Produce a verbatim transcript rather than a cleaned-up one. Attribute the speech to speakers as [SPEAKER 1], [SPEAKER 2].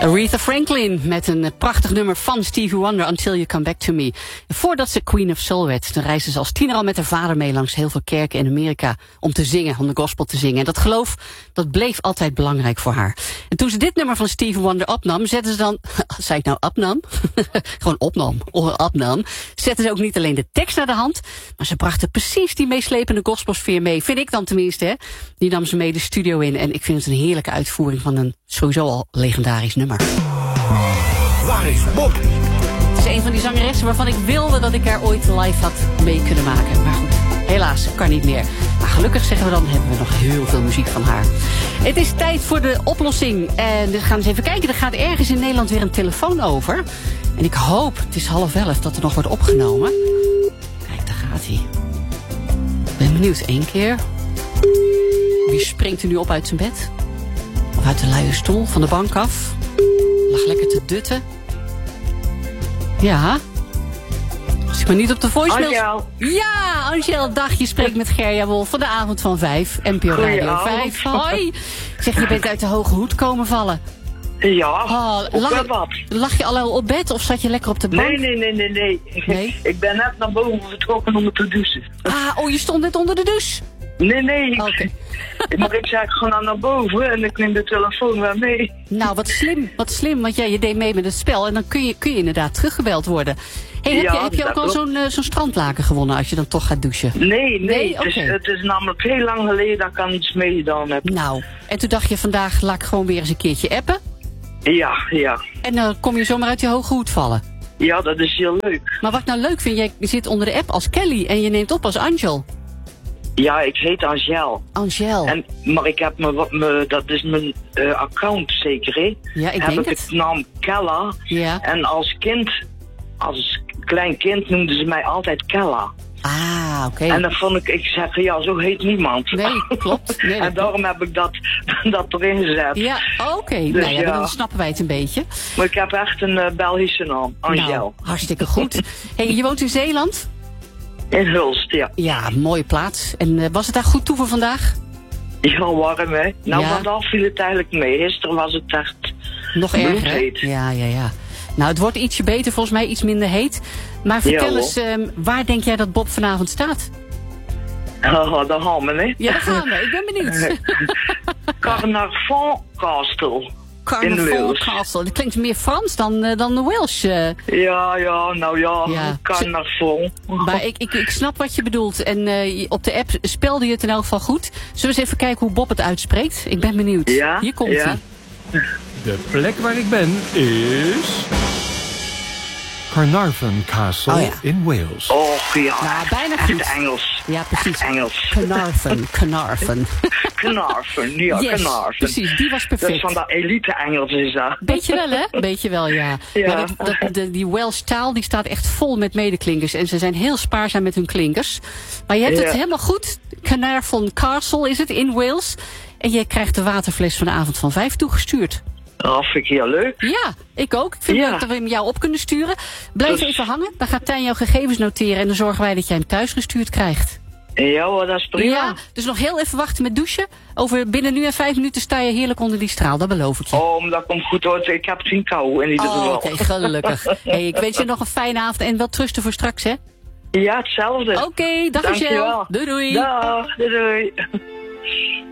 [SPEAKER 1] Aretha Franklin met een prachtig nummer van Stevie Wonder, Until You Come Back To Me. Voordat ze Queen of Soul werd, dan reisde ze als tiener al met haar vader mee langs heel veel kerken in Amerika om te zingen, om de gospel te zingen. En dat geloof, dat bleef altijd belangrijk voor haar. En toen ze dit nummer van Stevie Wonder opnam, zetten ze dan, zei ik nou opnam? Gewoon opnam, opnam. Zetten ze ook niet alleen de tekst naar de hand, maar ze brachten precies die meeslepende gospelsfeer mee, vind ik dan tenminste, hè. Die nam ze mee de studio in en ik vind het een heerlijke uitvoering van een sowieso al legendarisch nummer.
[SPEAKER 2] Waar is Bob?
[SPEAKER 1] Het is een van die zangeressen waarvan ik wilde dat ik haar ooit live had mee kunnen maken. Maar goed, helaas, kan niet meer. Maar gelukkig zeggen we dan, hebben we nog heel veel muziek van haar. Het is tijd voor de oplossing. En we gaan eens even kijken, er gaat ergens in Nederland weer een telefoon over. En ik hoop, het is half elf, dat er nog wordt opgenomen. Kijk, daar gaat hij. Ik ben benieuwd, één keer. Wie springt er nu op uit zijn bed? Of uit de luie stoel, van de bank af? Lag lekker te dutten. Ja. Als ik maar niet op de voicemail...
[SPEAKER 3] Angel.
[SPEAKER 1] Ja, Angel, dag. Je spreekt met Gerja Wolf van de avond van vijf. N P O Radio vijf. Hoi. Zeg, je bent uit de hoge hoed komen vallen.
[SPEAKER 3] Ja,
[SPEAKER 1] Oh,
[SPEAKER 3] op
[SPEAKER 1] lag,
[SPEAKER 3] wat?
[SPEAKER 1] lag je al op bed of zat je lekker op de bank?
[SPEAKER 3] Nee, nee, nee, nee, nee.
[SPEAKER 1] Nee?
[SPEAKER 3] Ik ben net naar boven vertrokken om me te douchen.
[SPEAKER 1] Ah, oh, je stond net onder de douche.
[SPEAKER 3] Nee, nee. Ik,
[SPEAKER 1] Oké.
[SPEAKER 3] maar ik zei gewoon naar boven en ik neem de telefoon weer mee.
[SPEAKER 1] Nou, wat slim, wat slim, want ja, je deed mee met het spel en dan kun je, kun je inderdaad teruggebeld worden. Hey, heb,
[SPEAKER 3] Ja,
[SPEAKER 1] je, heb je ook
[SPEAKER 3] dat
[SPEAKER 1] al zo'n uh, zo'n strandlaken gewonnen als je dan toch gaat douchen?
[SPEAKER 3] Nee, nee.
[SPEAKER 1] Nee?
[SPEAKER 3] Het, is,
[SPEAKER 1] Oké.
[SPEAKER 3] het is namelijk heel lang geleden dat ik aan iets meegedaan heb.
[SPEAKER 1] Nou, en toen dacht je vandaag laat ik gewoon weer eens een keertje appen.
[SPEAKER 3] Ja, ja.
[SPEAKER 1] En dan kom je zomaar uit je hoge hoed vallen.
[SPEAKER 3] Ja, dat is heel leuk.
[SPEAKER 1] Maar wat ik nou leuk vind, jij zit onder de app als Kelly en je neemt op als Angel.
[SPEAKER 3] Ja, ik heet Angel.
[SPEAKER 1] Angel.
[SPEAKER 3] En, maar ik heb me, me dat is mijn uh, account zeker, hè?
[SPEAKER 1] Ja, ik
[SPEAKER 3] heb
[SPEAKER 1] denk
[SPEAKER 3] ik
[SPEAKER 1] het.
[SPEAKER 3] het naam Kella.
[SPEAKER 1] Ja.
[SPEAKER 3] En als kind, als klein kind noemden ze mij altijd Kella.
[SPEAKER 1] Ah, oké.
[SPEAKER 3] En dan vond ik, ik zeg, ja, zo heet niemand.
[SPEAKER 1] Nee, klopt. Nee, dat
[SPEAKER 3] en daarom heb ik dat, dat erin gezet.
[SPEAKER 1] Ja, oké. Okay.
[SPEAKER 3] Dus
[SPEAKER 1] nou ja,
[SPEAKER 3] ja.
[SPEAKER 1] dan snappen wij het een beetje.
[SPEAKER 3] Maar ik heb echt een uh, Belgische naam, Angel.
[SPEAKER 1] Nou, hartstikke goed. Hey, je woont in Zeeland?
[SPEAKER 3] In Hulst, ja.
[SPEAKER 1] Ja, mooie plaats. En uh, was het daar goed toe voor vandaag?
[SPEAKER 3] Ja, warm, hè. Nou,
[SPEAKER 1] Ja.
[SPEAKER 3] vandaag viel het eigenlijk mee. Gisteren was het echt
[SPEAKER 1] Nog erger, hè?
[SPEAKER 3] bloedheet.
[SPEAKER 1] Ja, ja, ja. Nou, het wordt ietsje beter, volgens mij iets minder heet. Maar vertel
[SPEAKER 3] Ja,
[SPEAKER 1] eens, um, waar denk jij dat Bob vanavond staat?
[SPEAKER 3] Oh, daar gaan we, hè.
[SPEAKER 1] Ja, daar gaan we. Ik ben benieuwd.
[SPEAKER 3] Carnarvon Castle.
[SPEAKER 1] Carnival
[SPEAKER 3] In Wales.
[SPEAKER 1] Castle. Dat klinkt meer Frans dan, uh, dan de Welsh. Uh.
[SPEAKER 3] Ja, ja, nou ja,
[SPEAKER 1] Ja.
[SPEAKER 3] Carnarvon.
[SPEAKER 1] Maar ik, ik, ik snap wat je bedoelt. En uh, op de app spelde je het in elk geval goed. Zullen we eens even kijken hoe Bob het uitspreekt? Ik ben benieuwd.
[SPEAKER 3] Ja,
[SPEAKER 1] Hier komt
[SPEAKER 3] ja.
[SPEAKER 1] hij.
[SPEAKER 2] De plek waar ik ben is... Carnarvon Castle
[SPEAKER 1] Oh ja.
[SPEAKER 2] in Wales.
[SPEAKER 3] Oh, ja.
[SPEAKER 1] Nou, bijna
[SPEAKER 3] Echt
[SPEAKER 1] goed.
[SPEAKER 3] Engels.
[SPEAKER 1] Ja, precies.
[SPEAKER 3] Engels.
[SPEAKER 1] Carnarvon, Carnarvon.
[SPEAKER 3] Carnarvon, ja,
[SPEAKER 1] Yes,
[SPEAKER 3] Carnarvon.
[SPEAKER 1] precies, die was
[SPEAKER 3] Dat is
[SPEAKER 1] perfect.
[SPEAKER 3] van dat elite Engels is dat.
[SPEAKER 1] Beetje wel, hè? Beetje wel, ja.
[SPEAKER 3] Ja.
[SPEAKER 1] Maar dat, dat, de, die Welsh taal die staat echt vol met medeklinkers. En ze zijn heel spaarzaam met hun klinkers. Maar je hebt het
[SPEAKER 3] Ja.
[SPEAKER 1] helemaal goed. Carnarvon Castle is het, in Wales. En je krijgt de waterfles van de avond van vijf toegestuurd.
[SPEAKER 3] Dat vind ik heel leuk.
[SPEAKER 1] Ja, ik ook. Ik vind
[SPEAKER 3] Ja.
[SPEAKER 1] het leuk dat we hem jou op kunnen sturen. Blijf
[SPEAKER 3] Dus-
[SPEAKER 1] even hangen. Dan gaat Tijn jouw gegevens noteren. En dan zorgen wij dat jij hem thuis gestuurd krijgt.
[SPEAKER 3] Ja hoor, dat is prima.
[SPEAKER 1] Ja, dus nog heel even wachten met douchen. Over binnen nu en vijf minuten sta je heerlijk onder die straal. Dat beloof ik je.
[SPEAKER 3] Oh, dat komt goed hoor. Ik heb geen kou in ieder
[SPEAKER 1] Oh,
[SPEAKER 3] geval.
[SPEAKER 1] oké, gelukkig. Hey, ik wens je nog een fijne avond en wel trusten voor straks, hè?
[SPEAKER 3] Ja, hetzelfde.
[SPEAKER 1] Oké, dag Michel.
[SPEAKER 3] Dankjewel.
[SPEAKER 1] Doei doei.
[SPEAKER 3] Dag, doei doei.